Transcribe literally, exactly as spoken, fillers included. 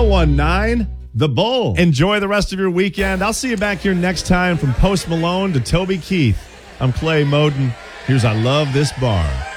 ten nineteen, The Bull. Enjoy the rest of your weekend. I'll see you back here next time from Post Malone to Toby Keith. I'm Clay Moden. Here's I Love This Bar.